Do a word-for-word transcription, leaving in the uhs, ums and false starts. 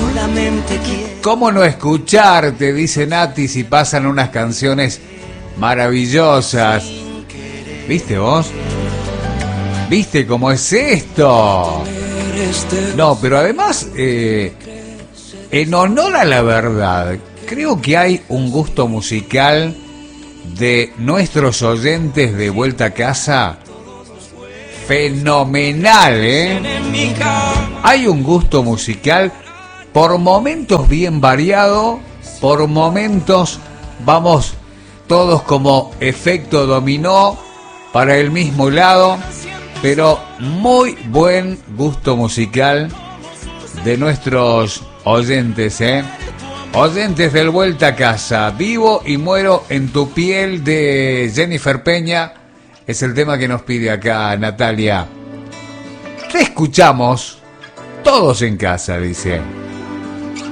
solamente quiero. ¿Cómo no escucharte? Dice Nati, si pasan unas canciones maravillosas. ¿Viste vos? ¿Viste cómo es esto? No, pero además, eh, en honor a la verdad, creo que hay un gusto musical de nuestros oyentes de Vuelta a Casa fenomenal, ¿eh? Hay un gusto musical por momentos bien variado, por momentos vamos todos como efecto dominó para el mismo lado, pero muy buen gusto musical de nuestros oyentes, ¿eh? Oyentes del Vuelta a Casa. Vivo y muero en tu piel, de Jennifer Peña, es el tema que nos pide acá Natalia. Te escuchamos todos en casa, dice.